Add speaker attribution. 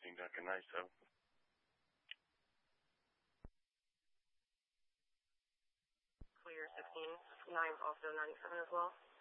Speaker 1: Houston, Duncan 97.
Speaker 2: Clear 16. 9's also 97 as well.